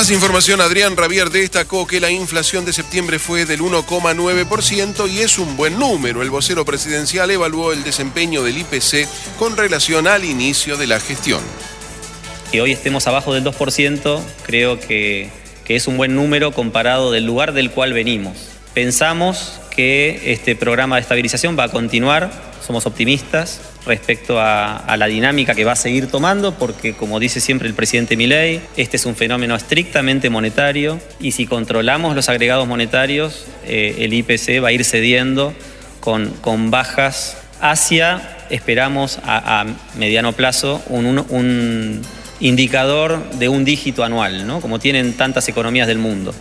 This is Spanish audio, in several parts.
Más información. Adrián Rabier destacó que la inflación de septiembre fue del 1,9% y es un buen número. El vocero presidencial evaluó el desempeño del IPC con relación al inicio de la gestión. Que hoy estemos abajo del 2%, creo que es un buen número comparado del lugar del cual venimos. Pensamos que este programa de estabilización va a continuar, somos optimistas respecto a la dinámica que va a seguir tomando, porque como dice siempre el presidente Milei, este es un fenómeno estrictamente monetario y si controlamos los agregados monetarios, el IPC va a ir cediendo con bajas hacia, esperamos a mediano plazo, un indicador de un dígito anual, ¿no? Como tienen tantas economías del mundo.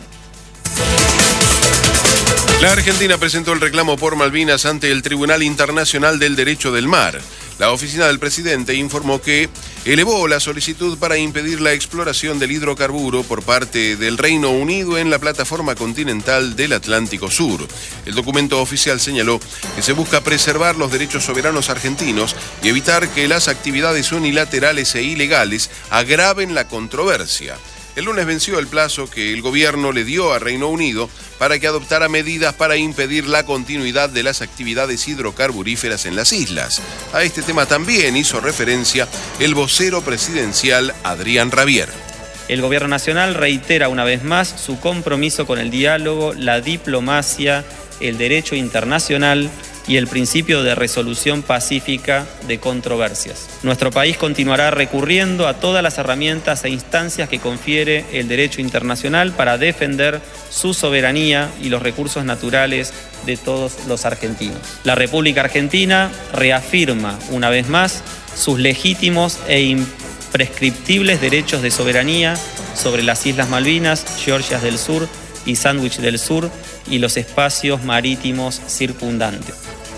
La Argentina presentó el reclamo por Malvinas ante el Tribunal Internacional del Derecho del Mar. La oficina del presidente informó que elevó la solicitud para impedir la exploración del hidrocarburo por parte del Reino Unido en la plataforma continental del Atlántico Sur. El documento oficial señaló que se busca preservar los derechos soberanos argentinos y evitar que las actividades unilaterales e ilegales agraven la controversia. El lunes venció el plazo que el gobierno le dio a Reino Unido para que adoptara medidas para impedir la continuidad de las actividades hidrocarburíferas en las islas. A este tema también hizo referencia el vocero presidencial Adrián Rabier. El gobierno nacional reitera una vez más su compromiso con el diálogo, la diplomacia, el derecho internacional y el principio de resolución pacífica de controversias. Nuestro país continuará recurriendo a todas las herramientas e instancias que confiere el derecho internacional para defender su soberanía y los recursos naturales de todos los argentinos. La República Argentina reafirma una vez más sus legítimos e imprescriptibles derechos de soberanía sobre las Islas Malvinas, Georgias del Sur y Sandwich del Sur y los espacios marítimos circundantes.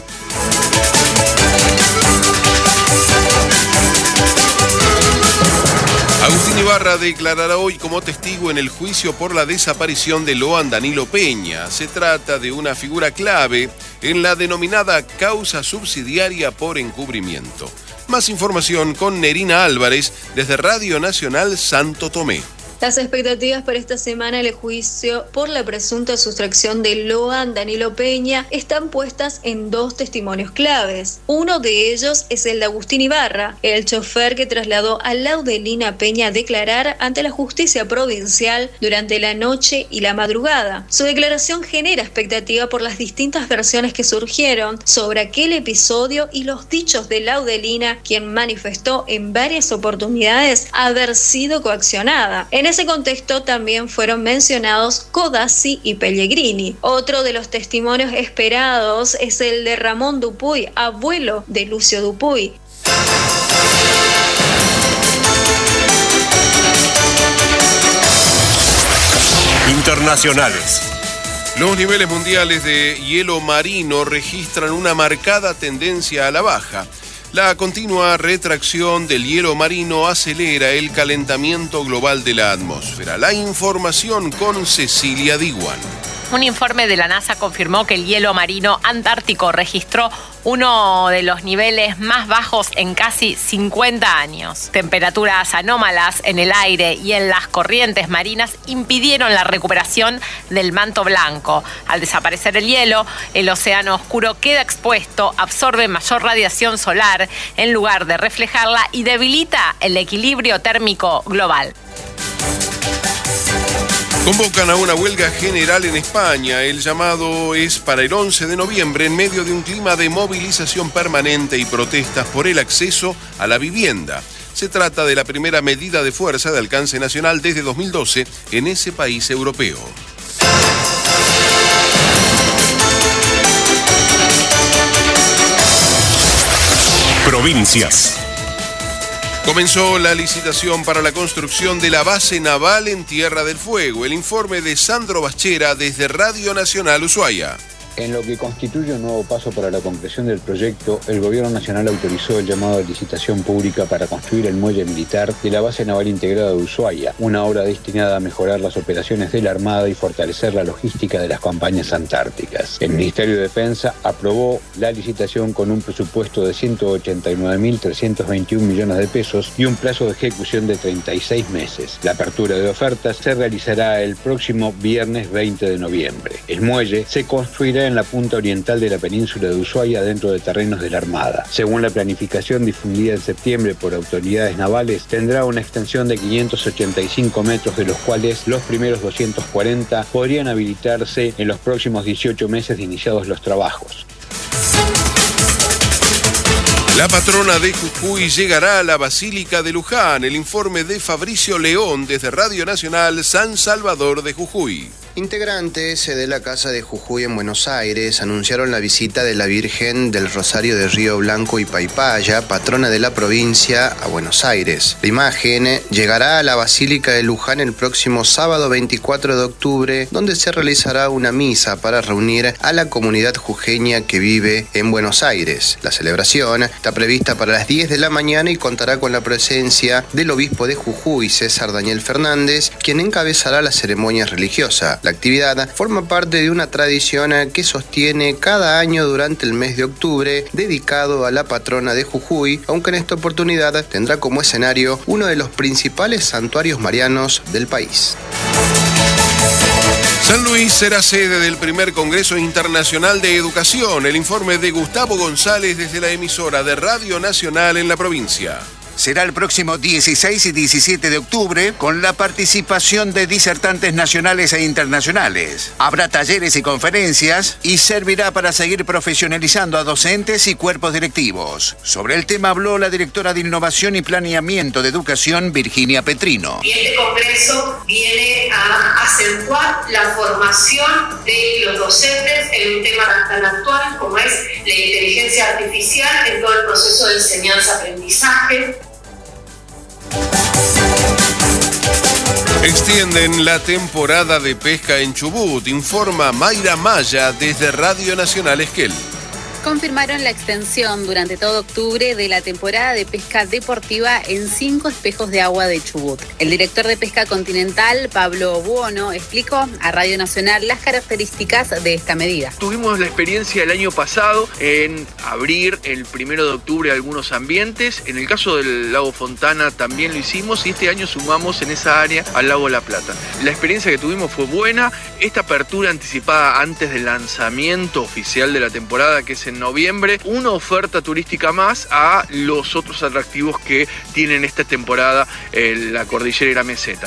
Agustín Ibarra declarará hoy como testigo en el juicio por la desaparición de Loan Danilo Peña. Se trata de una figura clave en la denominada causa subsidiaria por encubrimiento. Más información con Nerina Álvarez desde Radio Nacional Santo Tomé. Las expectativas para esta semana en el juicio por la presunta sustracción de Loan Danilo Peña están puestas en dos testimonios claves. Uno de ellos es el de Agustín Ibarra, el chofer que trasladó a Laudelina Peña a declarar ante la justicia provincial durante la noche y la madrugada. Su declaración genera expectativa por las distintas versiones que surgieron sobre aquel episodio y los dichos de Laudelina, quien manifestó en varias oportunidades haber sido coaccionada. En ese contexto también fueron mencionados Codazzi y Pellegrini. Otro de los testimonios esperados es el de Ramón Dupuy, abuelo de Lucio Dupuy. Internacionales. Los niveles mundiales de hielo marino registran una marcada tendencia a la baja. La continua retracción del hielo marino acelera el calentamiento global de la atmósfera. La información con Cecilia Diguan. Un informe de la NASA confirmó que el hielo marino antártico registró uno de los niveles más bajos en casi 50 años. Temperaturas anómalas en el aire y en las corrientes marinas impidieron la recuperación del manto blanco. Al desaparecer el hielo, el océano oscuro queda expuesto, absorbe mayor radiación solar en lugar de reflejarla y debilita el equilibrio térmico global. Convocan a una huelga general en España. El llamado es para el 11 de noviembre en medio de un clima de movilización permanente y protestas por el acceso a la vivienda. Se trata de la primera medida de fuerza de alcance nacional desde 2012 en ese país europeo. Provincias. Comenzó la licitación para la construcción de la base naval en Tierra del Fuego. El informe de Sandro Baschera desde Radio Nacional Ushuaia. En lo que constituye un nuevo paso para la concreción del proyecto, el Gobierno Nacional autorizó el llamado a licitación pública para construir el muelle militar de la Base Naval Integrada de Ushuaia, una obra destinada a mejorar las operaciones de la Armada y fortalecer la logística de las campañas antárticas. El Ministerio de Defensa aprobó la licitación con un presupuesto de 189.321 millones de pesos y un plazo de ejecución de 36 meses. La apertura de ofertas se realizará el próximo viernes 20 de noviembre. El muelle se construirá en la punta oriental de la península de Ushuaia dentro de terrenos de la Armada. Según la planificación difundida en septiembre por autoridades navales, tendrá una extensión de 585 metros, de los cuales los primeros 240 podrían habilitarse en los próximos 18 meses de iniciados los trabajos. La patrona de Jujuy llegará a la Basílica de Luján. El informe de Fabricio León desde Radio Nacional San Salvador de Jujuy. Integrantes de la Casa de Jujuy en Buenos Aires anunciaron la visita de la Virgen del Rosario de Río Blanco y Paipaya, patrona de la provincia, a Buenos Aires. La imagen llegará a la Basílica de Luján el próximo sábado 24 de octubre, donde se realizará una misa para reunir a la comunidad jujeña que vive en Buenos Aires. La celebración está prevista para las 10 de la mañana y contará con la presencia del obispo de Jujuy, César Daniel Fernández, quien encabezará la ceremonia religiosa. La actividad forma parte de una tradición que sostiene cada año durante el mes de octubre, dedicado a la patrona de Jujuy, aunque en esta oportunidad tendrá como escenario uno de los principales santuarios marianos del país. San Luis será sede del primer Congreso Internacional de Educación. El informe de Gustavo González desde la emisora de Radio Nacional en la provincia. Será el próximo 16 y 17 de octubre con la participación de disertantes nacionales e internacionales. Habrá talleres y conferencias y servirá para seguir profesionalizando a docentes y cuerpos directivos. Sobre el tema habló la directora de Innovación y Planeamiento de Educación, Virginia Petrino. Y este congreso viene a acentuar la formación de los docentes en un tema tan actual como es la inteligencia artificial en todo el proceso de enseñanza-aprendizaje. Extienden la temporada de pesca en Chubut, informa Mayra Maya desde Radio Nacional Esquel. Confirmaron la extensión durante todo octubre de la temporada de pesca deportiva en 5 espejos de agua de Chubut. El director de Pesca Continental, Pablo Buono, explicó a Radio Nacional las características de esta medida. Tuvimos la experiencia el año pasado en abrir el 1 de octubre algunos ambientes. En el caso del lago Fontana también lo hicimos y este año sumamos en esa área al lago La Plata. La experiencia que tuvimos fue buena. Esta apertura anticipada antes del lanzamiento oficial de la temporada, que es en noviembre, una oferta turística más a los otros atractivos que tienen esta temporada la cordillera y la meseta.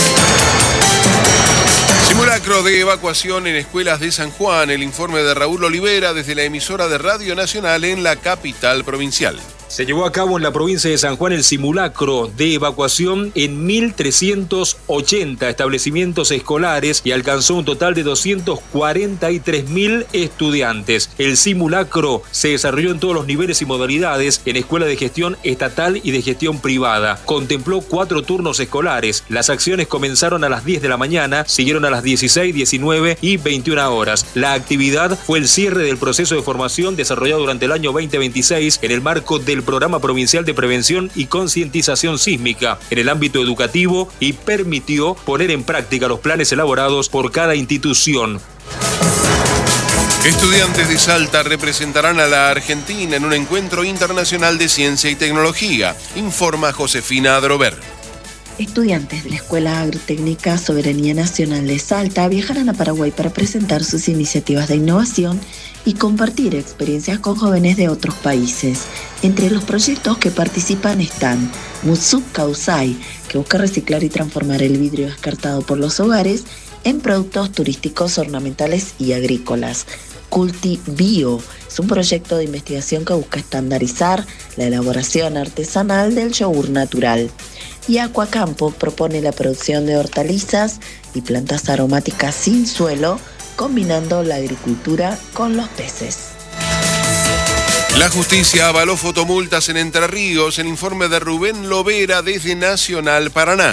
Simulacro de evacuación en escuelas de San Juan. El informe de Raúl Olivera desde la emisora de Radio Nacional en la capital provincial. Se llevó a cabo en la provincia de San Juan el simulacro de evacuación en 1.380 establecimientos escolares y alcanzó un total de 243.000 estudiantes. El simulacro se desarrolló en todos los niveles y modalidades en escuelas de gestión estatal y de gestión privada. Contempló 4 turnos escolares. Las acciones comenzaron a las 10 de la mañana, siguieron a las 16, 19 y 21 horas. La actividad fue el cierre del proceso de formación desarrollado durante el año 2026 en el marco del Programa Provincial de Prevención y Concientización Sísmica en el ámbito educativo y permitió poner en práctica los planes elaborados por cada institución. Estudiantes de Salta representarán a la Argentina en un encuentro internacional de ciencia y tecnología, informa Josefina Adrover. Estudiantes de la Escuela Agrotécnica Soberanía Nacional de Salta viajarán a Paraguay para presentar sus iniciativas de innovación y compartir experiencias con jóvenes de otros países. Entre los proyectos que participan están Musuk Kausai, que busca reciclar y transformar el vidrio descartado por los hogares en productos turísticos, ornamentales y agrícolas. Culti Bio es un proyecto de investigación que busca estandarizar la elaboración artesanal del yogur natural. Y Aquacampo propone la producción de hortalizas y plantas aromáticas sin suelo, combinando la agricultura con los peces. La justicia avaló fotomultas en Entre Ríos. El informe de Rubén Lovera desde Nacional Paraná.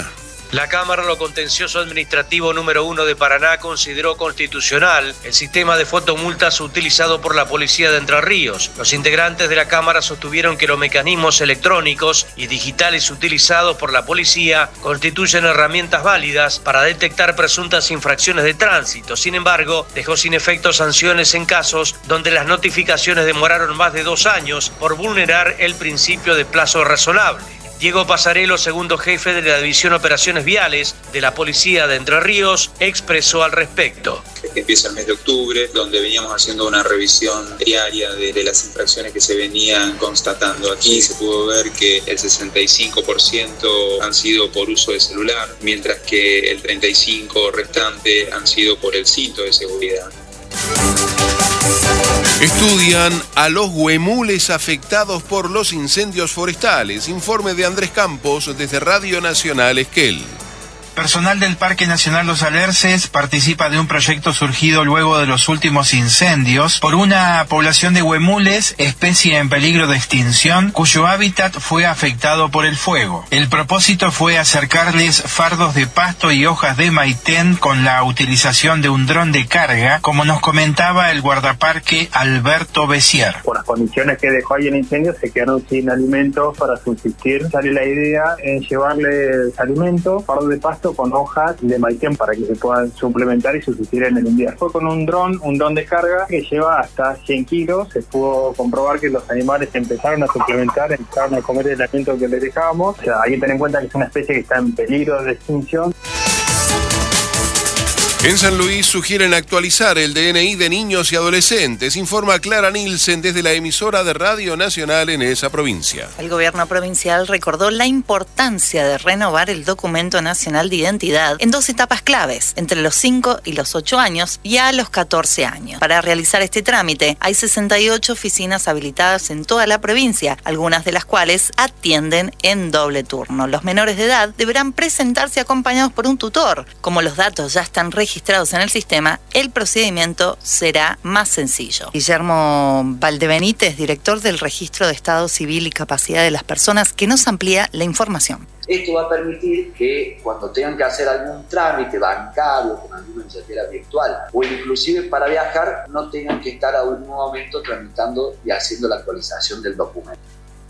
La Cámara Lo Contencioso Administrativo número 1 de Paraná consideró constitucional el sistema de fotomultas utilizado por la Policía de Entre Ríos. Los integrantes de la Cámara sostuvieron que los mecanismos electrónicos y digitales utilizados por la Policía constituyen herramientas válidas para detectar presuntas infracciones de tránsito. Sin embargo, dejó sin efecto sanciones en casos donde las notificaciones demoraron más de 2 años por vulnerar el principio de plazo razonable. Diego Pasarello, segundo jefe de la División Operaciones Viales de la Policía de Entre Ríos, expresó al respecto. Empieza el mes de octubre, donde veníamos haciendo una revisión diaria de las infracciones que se venían constatando. Aquí se pudo ver que el 65% han sido por uso de celular, mientras que el 35% restante han sido por el cinto de seguridad. Estudian a los huemules afectados por los incendios forestales. Informe de Andrés Campos desde Radio Nacional Esquel. Personal del Parque Nacional Los Alerces participa de un proyecto surgido luego de los últimos incendios por una población de huemules, especie en peligro de extinción, cuyo hábitat fue afectado por el fuego. El propósito fue acercarles fardos de pasto y hojas de maitén con la utilización de un dron de carga, como nos comentaba el guardaparque Alberto Bessier. Por las condiciones que dejó ahí el incendio, se quedaron sin alimentos para subsistir. Sale la idea en llevarles alimento, fardos de pasto con hojas de maitén para que se puedan suplementar y subsistir en el invierno. Fue con un dron de carga que lleva hasta 100 kilos. Se pudo comprobar que los animales empezaron a suplementar, empezaron a comer el alimento que les dejábamos. O sea, hay que tener en cuenta que es una especie que está en peligro de extinción. En San Luis sugieren actualizar el DNI de niños y adolescentes, informa Clara Nielsen desde la emisora de Radio Nacional en esa provincia. El gobierno provincial recordó la importancia de renovar el documento nacional de identidad en 2 etapas claves, entre los 5 y los 8 años y a los 14 años. Para realizar este trámite hay 68 oficinas habilitadas en toda la provincia, algunas de las cuales atienden en doble turno. Los menores de edad deberán presentarse acompañados por un tutor. Como los datos ya están registrados en el sistema, el procedimiento será más sencillo. Guillermo Valdebenítez, director del Registro de Estado Civil y Capacidad de las Personas, que nos amplía la información. Esto va a permitir que cuando tengan que hacer algún trámite bancario con alguna billetera virtual o inclusive para viajar, no tengan que estar a un momento tramitando y haciendo la actualización del documento.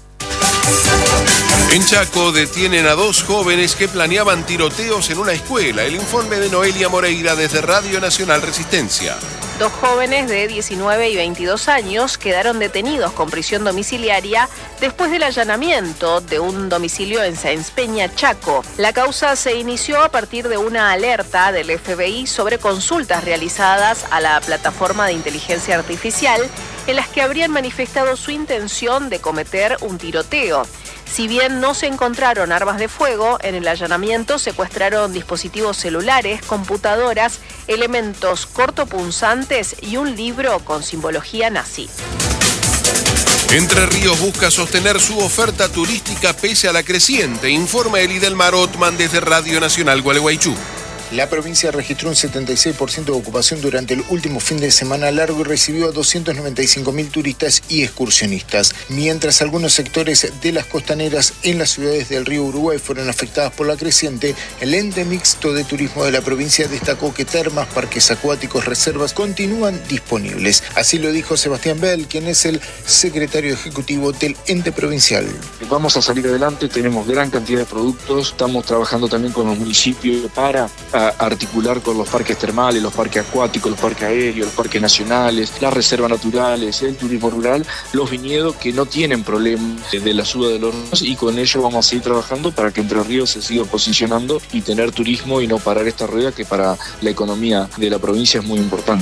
En Chaco detienen a 2 jóvenes que planeaban tiroteos en una escuela. El informe de Noelia Moreira desde Radio Nacional Resistencia. 2 jóvenes de 19 y 22 años quedaron detenidos con prisión domiciliaria después del allanamiento de un domicilio en Sáenz Peña, Chaco. La causa se inició a partir de una alerta del FBI sobre consultas realizadas a la plataforma de inteligencia artificial en las que habrían manifestado su intención de cometer un tiroteo. Si bien no se encontraron armas de fuego, en el allanamiento secuestraron dispositivos celulares, computadoras, elementos cortopunzantes y un libro con simbología nazi. Entre Ríos busca sostener su oferta turística pese a la creciente, informa Elidelmar Otman desde Radio Nacional Gualeguaychú. La provincia registró un 76% de ocupación durante el último fin de semana largo y recibió a 295.000 turistas y excursionistas, mientras algunos sectores de las costaneras en las ciudades del río Uruguay fueron afectadas por la creciente. El ente mixto de turismo de la provincia destacó que termas, parques acuáticos, reservas continúan disponibles. Así lo dijo Sebastián Bell, quien es el secretario ejecutivo del ente provincial. Vamos a salir adelante, tenemos gran cantidad de productos, estamos trabajando también con los municipios para articular con los parques termales, los parques acuáticos, los parques aéreos, los parques nacionales, las reservas naturales, el turismo rural, los viñedos que no tienen problemas de la suba de los ríos, y con ello vamos a seguir trabajando para que Entre Ríos se siga posicionando y tener turismo y no parar esta rueda que para la economía de la provincia es muy importante.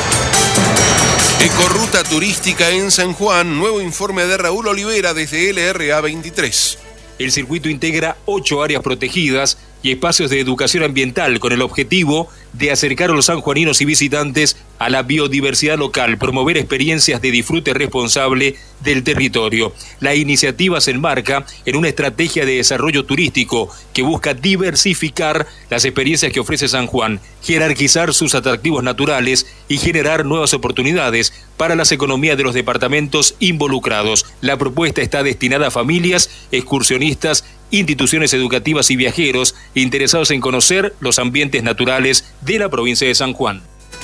Ecorruta turística en San Juan, nuevo informe de Raúl Olivera desde LRA 23. El circuito integra 8 áreas protegidas y espacios de educación ambiental con el objetivo de acercar a los sanjuaninos y visitantes a la biodiversidad local, promover experiencias de disfrute responsable del territorio. La iniciativa se enmarca en una estrategia de desarrollo turístico que busca diversificar las experiencias que ofrece San Juan, jerarquizar sus atractivos naturales y generar nuevas oportunidades para las economías de los departamentos involucrados. La propuesta está destinada a familias, excursionistas instituciones educativas y viajeros interesados en conocer los ambientes naturales de la provincia de San Juan.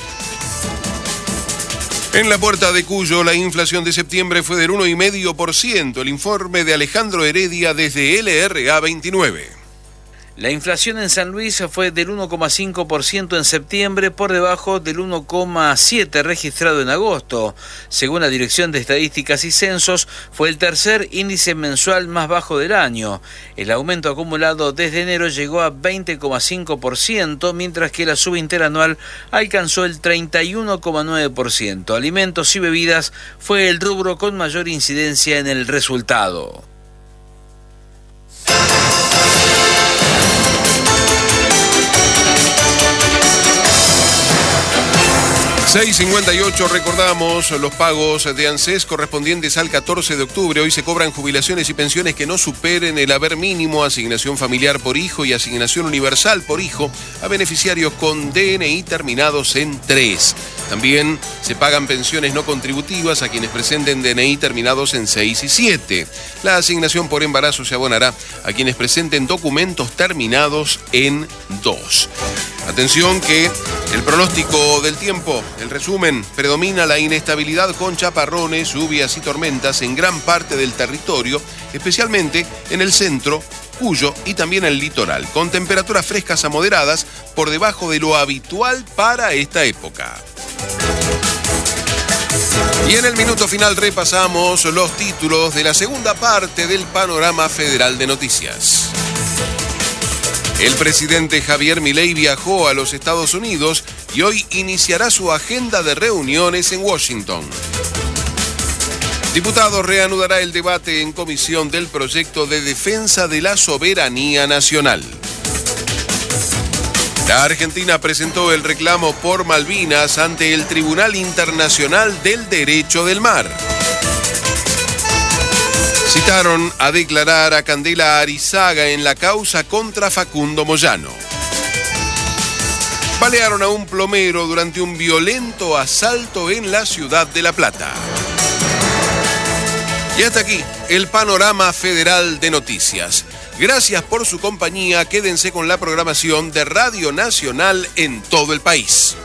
En la Puerta de Cuyo, la inflación de septiembre fue del 1,5%. El informe de Alejandro Heredia desde LRA 29. La inflación en San Luis fue del 1,5% en septiembre, por debajo del 1,7% registrado en agosto. Según la Dirección de Estadísticas y Censos, fue el tercer índice mensual más bajo del año. El aumento acumulado desde enero llegó a 20,5%, mientras que la suba interanual alcanzó el 31,9%. Alimentos y bebidas fue el rubro con mayor incidencia en el resultado. 6:58, recordamos los pagos de ANSES correspondientes al 14 de octubre. Hoy se cobran jubilaciones y pensiones que no superen el haber mínimo, asignación familiar por hijo y asignación universal por hijo a beneficiarios con DNI terminados en 3. También se pagan pensiones no contributivas a quienes presenten DNI terminados en 6 y 7. La asignación por embarazo se abonará a quienes presenten documentos terminados en 2. Atención que el pronóstico del tiempo, el resumen, predomina la inestabilidad con chaparrones, lluvias y tormentas en gran parte del territorio, especialmente en el centro, Cuyo y también el litoral, con temperaturas frescas a moderadas por debajo de lo habitual para esta época. Y en el minuto final repasamos los títulos de la segunda parte del Panorama Federal de Noticias. El presidente Javier Milei viajó a los Estados Unidos y hoy iniciará su agenda de reuniones en Washington. Diputado reanudará el debate en comisión del proyecto de defensa de la soberanía nacional. La Argentina presentó el reclamo por Malvinas ante el Tribunal Internacional del Derecho del Mar. Citaron a declarar a Candela Arizaga en la causa contra Facundo Moyano. Balearon a un plomero durante un violento asalto en la ciudad de La Plata. Y hasta aquí el Panorama Federal de Noticias. Gracias por su compañía. Quédense con la programación de Radio Nacional en todo el país.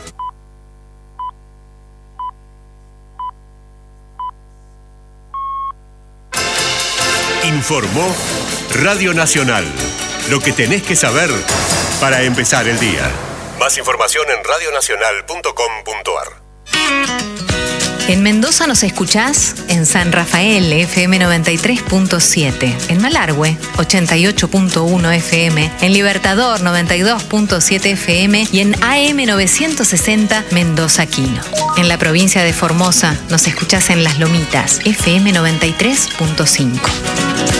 Informó Radio Nacional. Lo que tenés que saber para empezar el día. Más información en radionacional.com.ar. En Mendoza nos escuchás en San Rafael, FM 93.7, en Malargüe, 88.1 FM, en Libertador, 92.7 FM y en AM 960 Mendoza Quino. En la provincia de Formosa nos escuchás en Las Lomitas, FM 93.5.